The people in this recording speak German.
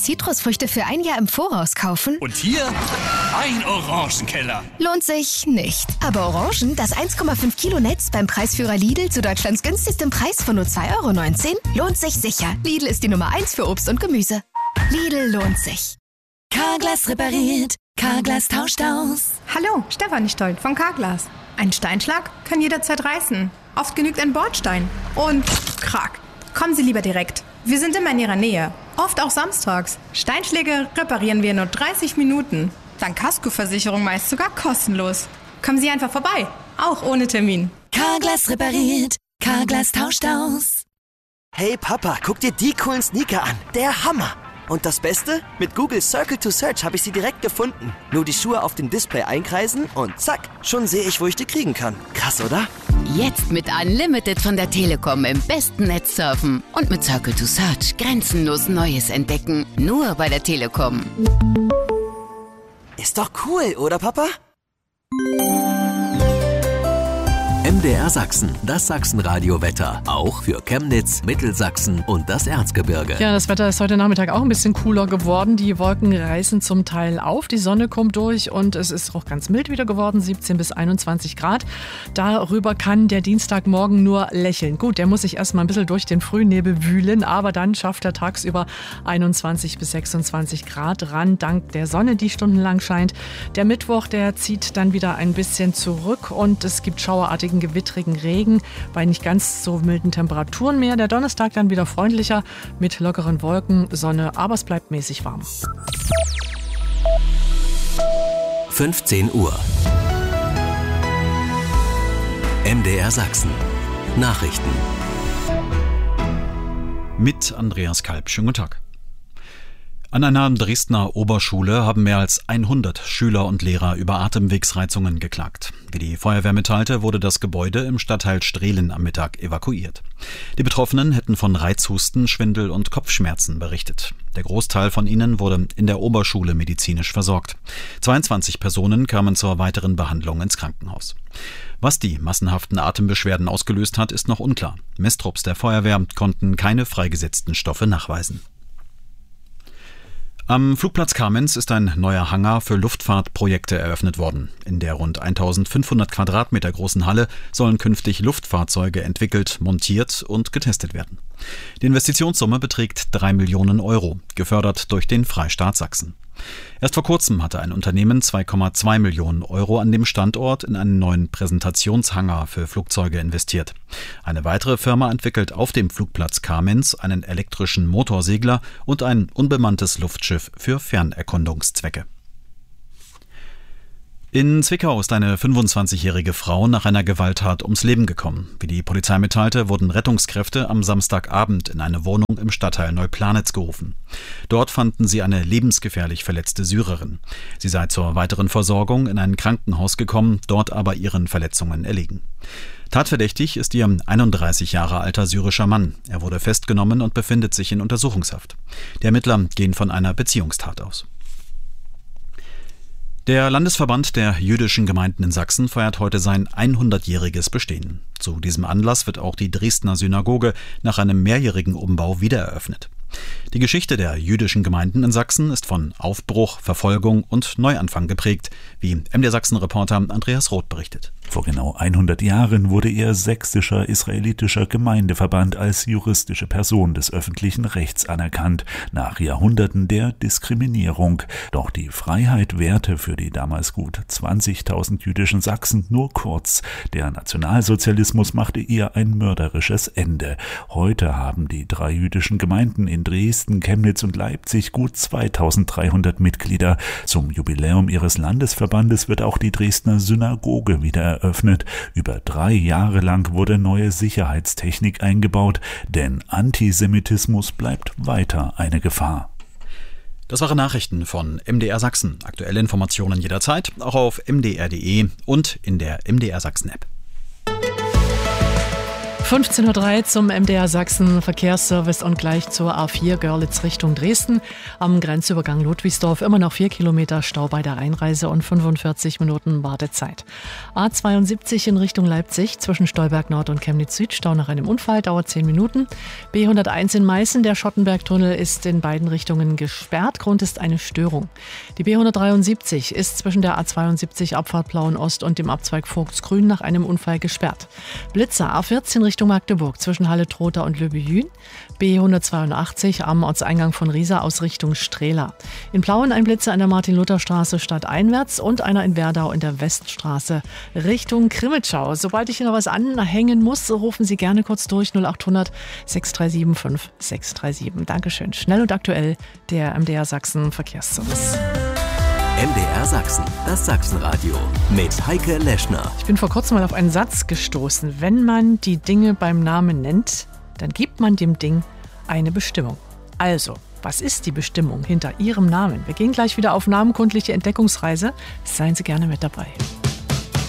Zitrusfrüchte für ein Jahr im Voraus kaufen? Und hier ein Orangenkeller. Lohnt sich nicht. Aber Orangen, das 1,5 Kilo Netz beim Preisführer Lidl zu Deutschlands günstigstem Preis von nur 2,19 €, lohnt sich sicher. Lidl ist die Nummer 1 für Obst und Gemüse. Lidl lohnt sich. Carglass repariert. Carglass tauscht aus. Hallo, Stefanie Stolt von Carglass. Ein Steinschlag kann jederzeit reißen. Oft genügt ein Bordstein. Und krack. Kommen Sie lieber direkt. Wir sind immer in Ihrer Nähe. Oft auch samstags. Steinschläge reparieren wir in nur 30 Minuten. Dank Kaskoversicherung meist sogar kostenlos. Kommen Sie einfach vorbei. Auch ohne Termin. Carglass repariert. Carglass tauscht aus. Hey Papa, guck dir die coolen Sneaker an. Der Hammer. Und das Beste? Mit Google Circle to Search habe ich sie direkt gefunden. Nur die Schuhe auf dem Display einkreisen und zack, schon sehe ich, wo ich die kriegen kann. Krass, oder? Jetzt mit Unlimited von der Telekom im besten Netz surfen. Und mit Circle to Search grenzenlos Neues entdecken. Nur bei der Telekom. Ist doch cool, oder Papa? MDR Sachsen, das Sachsenradio-Wetter. Auch für Chemnitz, Mittelsachsen und das Erzgebirge. Ja, das Wetter ist heute Nachmittag auch ein bisschen cooler geworden. Die Wolken reißen zum Teil auf, die Sonne kommt durch und es ist auch ganz mild wieder geworden, 17 bis 21 Grad. Darüber kann der Dienstagmorgen nur lächeln. Gut, der muss sich erstmal ein bisschen durch den Frühnebel wühlen, aber dann schafft er tagsüber 21 bis 26 Grad ran, dank der Sonne, die stundenlang scheint. Der Mittwoch, der zieht dann wieder ein bisschen zurück und es gibt schauerartigen gewittrigen Regen bei nicht ganz so milden Temperaturen mehr. Der Donnerstag dann wieder freundlicher mit lockeren Wolken, Sonne, aber es bleibt mäßig warm. 15 Uhr. MDR Sachsen. Nachrichten. Mit Andreas Kalb. Schönen guten Tag. An einer Dresdner Oberschule haben mehr als 100 Schüler und Lehrer über Atemwegsreizungen geklagt. Wie die Feuerwehr mitteilte, wurde das Gebäude im Stadtteil Strehlen am Mittag evakuiert. Die Betroffenen hätten von Reizhusten, Schwindel und Kopfschmerzen berichtet. Der Großteil von ihnen wurde in der Oberschule medizinisch versorgt. 22 Personen kamen zur weiteren Behandlung ins Krankenhaus. Was die massenhaften Atembeschwerden ausgelöst hat, ist noch unklar. Messtrupps der Feuerwehr konnten keine freigesetzten Stoffe nachweisen. Am Flugplatz Kamenz ist ein neuer Hangar für Luftfahrtprojekte eröffnet worden. In der rund 1500 Quadratmeter großen Halle sollen künftig Luftfahrzeuge entwickelt, montiert und getestet werden. Die Investitionssumme beträgt 3 Millionen Euro, gefördert durch den Freistaat Sachsen. Erst vor kurzem hatte ein Unternehmen 2,2 Millionen Euro an dem Standort in einen neuen Präsentationshangar für Flugzeuge investiert. Eine weitere Firma entwickelt auf dem Flugplatz Kamenz einen elektrischen Motorsegler und ein unbemanntes Luftschiff für Fernerkundungszwecke. In Zwickau ist eine 25-jährige Frau nach einer Gewalttat ums Leben gekommen. Wie die Polizei mitteilte, wurden Rettungskräfte am Samstagabend in eine Wohnung im Stadtteil Neuplanitz gerufen. Dort fanden sie eine lebensgefährlich verletzte Syrerin. Sie sei zur weiteren Versorgung in ein Krankenhaus gekommen, dort aber ihren Verletzungen erlegen. Tatverdächtig ist ihr 31 Jahre alter syrischer Mann. Er wurde festgenommen und befindet sich in Untersuchungshaft. Die Ermittler gehen von einer Beziehungstat aus. Der Landesverband der jüdischen Gemeinden in Sachsen feiert heute sein 100-jähriges Bestehen. Zu diesem Anlass wird auch die Dresdner Synagoge nach einem mehrjährigen Umbau wiedereröffnet. Die Geschichte der jüdischen Gemeinden in Sachsen ist von Aufbruch, Verfolgung und Neuanfang geprägt, wie MDR Sachsen-Reporter Andreas Roth berichtet. Vor genau 100 Jahren wurde er Sächsischer Israelitischer Gemeindeverband als juristische Person des öffentlichen Rechts anerkannt, nach Jahrhunderten der Diskriminierung. Doch die Freiheit währte für die damals gut 20.000 jüdischen Sachsen nur kurz. Der Nationalsozialismus machte ihr ein mörderisches Ende. Heute haben die 3 jüdischen Gemeinden in Dresden, Chemnitz und Leipzig gut 2.300 Mitglieder. Zum Jubiläum ihres Landesverbandes wird auch die Dresdner Synagoge wieder eröffnet. Über 3 Jahre lang wurde neue Sicherheitstechnik eingebaut, denn Antisemitismus bleibt weiter eine Gefahr. Das waren Nachrichten von MDR Sachsen. Aktuelle Informationen jederzeit, auch auf mdr.de und in der MDR Sachsen App. 15:03 Uhr zum MDR Sachsen Verkehrsservice und gleich zur A4 Görlitz Richtung Dresden. Am Grenzübergang Ludwigsdorf immer noch 4 Kilometer Stau bei der Einreise und 45 Minuten Wartezeit. A72 in Richtung Leipzig zwischen Stolberg Nord und Chemnitz Süd. Stau nach einem Unfall, dauert 10 Minuten. B101 in Meißen, der Schottenbergtunnel ist in beiden Richtungen gesperrt. Grund ist eine Störung. Die B173 ist zwischen der A72 Abfahrt Plauen Ost und dem Abzweig Vogtsgrün nach einem Unfall gesperrt. Blitzer A14 Richtung Magdeburg zwischen Halle-Trotha und Löbejün. B182 am Ortseingang von Riesa aus Richtung Strehla. In Plauen ein Blitzer an der Martin-Luther-Straße stadteinwärts und einer in Werdau in der Weststraße Richtung Krimitschau. Sobald ich hier noch was anhängen muss, rufen Sie gerne kurz durch 0800 637 5637. Dankeschön. Schnell und aktuell der MDR Sachsen Verkehrsservice. MDR Sachsen, das Sachsenradio mit Heike Leschner. Ich bin vor kurzem mal auf einen Satz gestoßen. Wenn man die Dinge beim Namen nennt, dann gibt man dem Ding eine Bestimmung. Also, was ist die Bestimmung hinter Ihrem Namen? Wir gehen gleich wieder auf namenkundliche Entdeckungsreise. Seien Sie gerne mit dabei.